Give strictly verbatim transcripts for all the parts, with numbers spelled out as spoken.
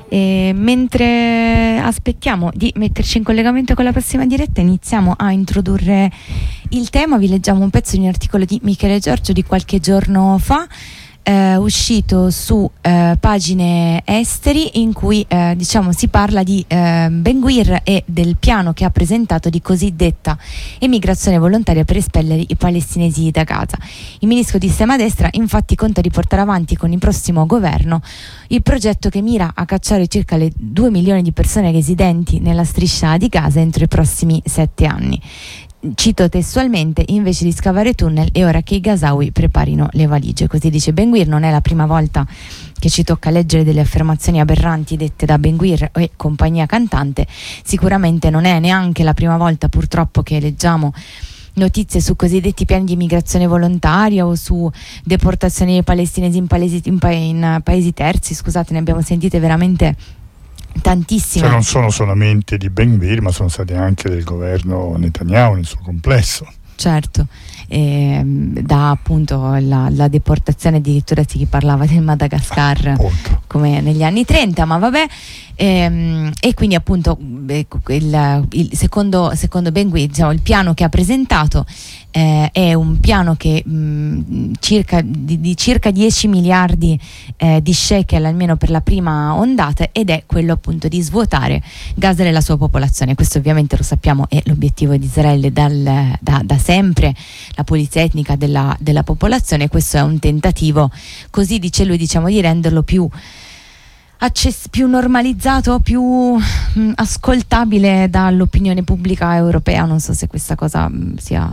E mentre aspettiamo di metterci in collegamento con la prossima diretta, iniziamo a introdurre il tema. Vi leggiamo un pezzo di un articolo di Michele Giorgio di qualche giorno fa, Eh, uscito su eh, pagine esteri, in cui eh, diciamo si parla di eh, Ben Gvir e del piano che ha presentato di cosiddetta emigrazione volontaria per espellere i palestinesi da Gaza. Il ministro di estrema destra infatti conta di portare avanti con il prossimo governo il progetto che mira a cacciare circa le due milioni di persone residenti nella striscia di Gaza entro i prossimi sette anni. Cito testualmente: invece di scavare tunnel è ora che i gazawi preparino le valigie. Così dice Ben Gvir. Non è la prima volta che ci tocca leggere delle affermazioni aberranti dette da Ben Gvir e compagnia cantante. Sicuramente non è neanche la prima volta, purtroppo, che leggiamo notizie su cosiddetti piani di immigrazione volontaria o su deportazioni dei palestinesi in, palesi, in, pa- in paesi terzi. Scusate, ne abbiamo sentite veramente tantissime. Cioè non sono solamente di Ben Gvir, ma sono state anche del governo Netanyahu nel suo complesso. Certo, eh, da appunto la, la deportazione, addirittura si parlava del Madagascar Appunto. come negli anni trenta, ma vabbè. Ehm, e quindi appunto il, il secondo, secondo Ben Gvir, diciamo, il piano che ha presentato eh, è un piano che mh, circa, di, di circa dieci miliardi eh, di shekel almeno per la prima ondata, ed è quello appunto di svuotare Gaza e la sua popolazione. Questo ovviamente lo sappiamo è l'obiettivo di Israele dal, da, da sempre, la pulizia etnica della, della popolazione. Questo è un tentativo, così dice lui, diciamo, di renderlo più Access- più normalizzato, più mh, ascoltabile dall'opinione pubblica europea. Non so se questa cosa mh, sia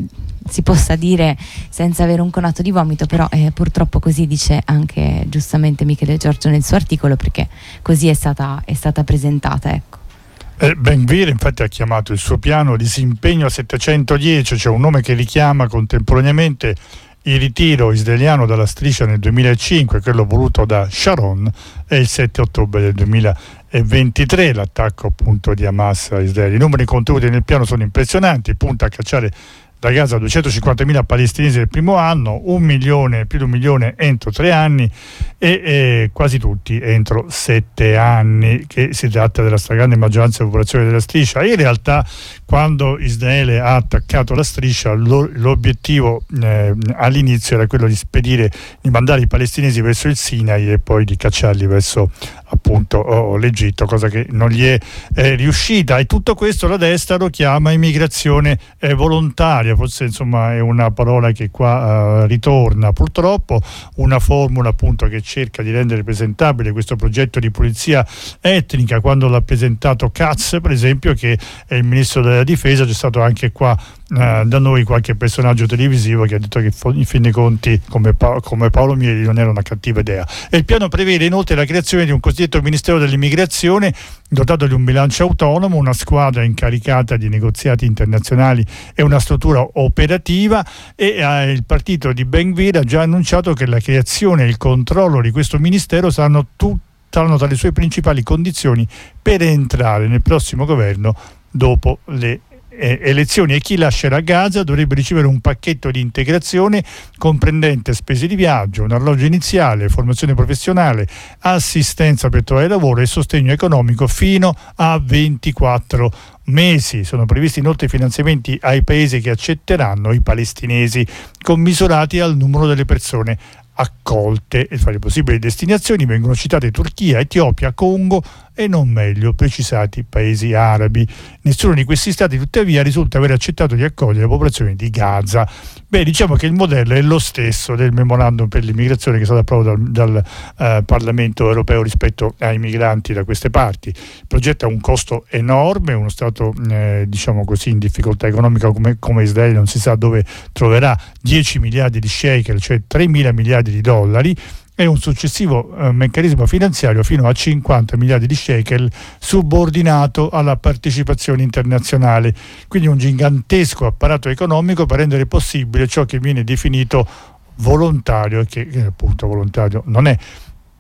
si possa dire senza avere un conato di vomito, però eh, purtroppo così dice anche giustamente Michele Giorgio nel suo articolo, perché così è stata, è stata presentata, ecco. Eh, Ben Gvir infatti ha chiamato il suo piano Disimpegno settecentodieci, cioè un nome che richiama contemporaneamente il ritiro israeliano dalla striscia nel duemilacinque, quello voluto da Sharon, e il sette ottobre del duemilaventitré, l'attacco appunto di Hamas a Israele. I numeri contenuti nel piano sono impressionanti, punta a cacciare da Gaza duecentocinquantamila palestinesi nel primo anno, un milione, più di un milione entro tre anni e, e quasi tutti entro sette anni, che si tratta della stragrande maggioranza della popolazione della striscia. In realtà, quando Israele ha attaccato la striscia, lo, l'obiettivo eh, all'inizio era quello di spedire, di mandare i palestinesi verso il Sinai e poi di cacciarli verso appunto oh, l'Egitto, cosa che non gli è eh, riuscita, e tutto questo la destra lo chiama immigrazione eh, volontaria. Forse insomma è una parola che qua uh, ritorna, purtroppo, una formula appunto che cerca di rendere presentabile questo progetto di pulizia etnica. Quando l'ha presentato Katz, per esempio, che è il ministro della difesa, c'è stato anche qua uh, da noi qualche personaggio televisivo che ha detto che in fin dei conti, come, pa- come Paolo Mieli, non era una cattiva idea. E il piano prevede inoltre la creazione di un cosiddetto Ministero dell'Immigrazione dotato di un bilancio autonomo, una squadra incaricata di negoziati internazionali e una struttura operativa, e eh, il partito di Ben Gvir ha già annunciato che la creazione e il controllo di questo ministero saranno, tu, saranno tra le sue principali condizioni per entrare nel prossimo governo dopo le eh, elezioni. E chi lascerà Gaza dovrebbe ricevere un pacchetto di integrazione comprendente spese di viaggio, un alloggio iniziale, formazione professionale, assistenza per trovare lavoro e sostegno economico fino a ventiquattro mesi. Sono previsti inoltre finanziamenti ai paesi che accetteranno i palestinesi, commisurati al numero delle persone accolte, e fra le possibili destinazioni vengono citate Turchia, Etiopia, Congo e non meglio precisati paesi arabi. Nessuno di questi stati tuttavia risulta aver accettato di accogliere la popolazione di Gaza. Beh, diciamo che il modello è lo stesso del memorandum per l'immigrazione che è stato approvato dal, dal uh, Parlamento europeo rispetto ai migranti da queste parti. Il progetto ha un costo enorme, uno stato eh, diciamo così in difficoltà economica come, come Israele non si sa dove troverà dieci miliardi di shekel, cioè tremila miliardi di dollari, e un successivo eh, meccanismo finanziario fino a cinquanta miliardi di shekel subordinato alla partecipazione internazionale. Quindi un gigantesco apparato economico per rendere possibile ciò che viene definito volontario, che eh, appunto volontario non è.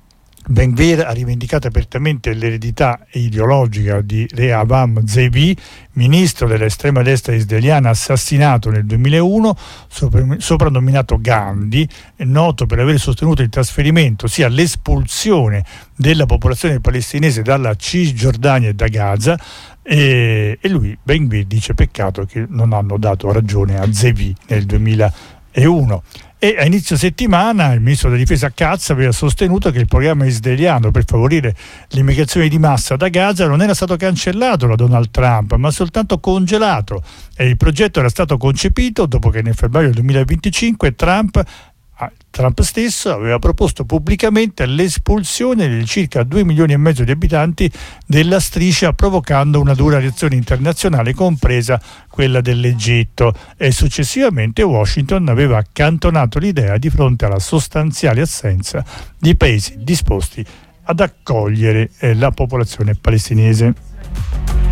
Ben Gvir ha rivendicato apertamente l'eredità ideologica di Rehavam Zeevi, ministro dell'estrema destra israeliana assassinato nel duemilauno, soprannominato Gandhi, noto per aver sostenuto il trasferimento, sia l'espulsione della popolazione palestinese dalla Cisgiordania e da Gaza. E, e lui, Ben Gvir, dice peccato che non hanno dato ragione a Zeevi nel duemilauno. E a inizio settimana il ministro della difesa Katz aveva sostenuto che il programma israeliano per favorire l'immigrazione di massa da Gaza non era stato cancellato da Donald Trump, ma soltanto congelato, e il progetto era stato concepito dopo che nel febbraio duemilaventicinque Trump Trump stesso aveva proposto pubblicamente l'espulsione di circa due milioni e mezzo di abitanti della striscia, provocando una dura reazione internazionale, compresa quella dell'Egitto, e successivamente Washington aveva accantonato l'idea di fronte alla sostanziale assenza di paesi disposti ad accogliere eh, la popolazione palestinese.